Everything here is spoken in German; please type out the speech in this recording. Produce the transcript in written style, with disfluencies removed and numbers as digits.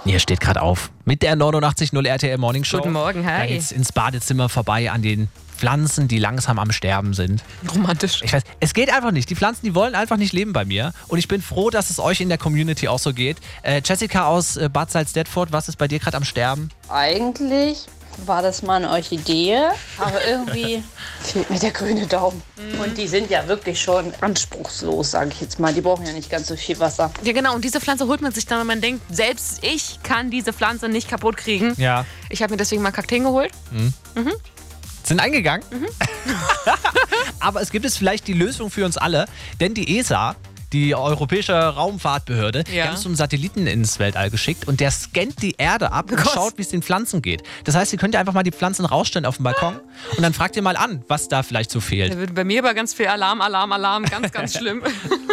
Ihr steht gerade auf mit der 89.0 RTL Morning Show. Guten Morgen, hi. Da geht's ins Badezimmer vorbei an den Pflanzen, die langsam am Sterben sind. Romantisch. Ich weiß, es geht einfach nicht. Die Pflanzen, die wollen einfach nicht leben bei mir. Und ich bin froh, dass es euch in der Community auch so geht. Jessica aus Bad Salzdetford, was ist bei dir gerade am Sterben? Eigentlich war das mal eine Orchidee, aber irgendwie fehlt mir der grüne Daumen. Und die sind ja wirklich schon anspruchslos, sage ich jetzt mal. Die brauchen ja nicht ganz so viel Wasser. Ja, genau. Und diese Pflanze holt man sich dann, wenn man denkt, selbst ich kann diese Pflanze nicht kaputt kriegen. Ja. Ich habe mir deswegen mal Kakteen geholt. Sind eingegangen. Aber es gibt jetzt vielleicht die Lösung für uns alle, denn die ESA, die Europäische Raumfahrtbehörde, die haben so einen Satelliten ins Weltall geschickt und der scannt die Erde ab und schaut, wie es den Pflanzen geht. Das heißt, ihr könnt ja einfach mal die Pflanzen rausstellen auf dem Balkon und dann fragt ihr mal an, was da vielleicht so fehlt. Da wird bei mir aber ganz viel Alarm, ganz, ganz schlimm.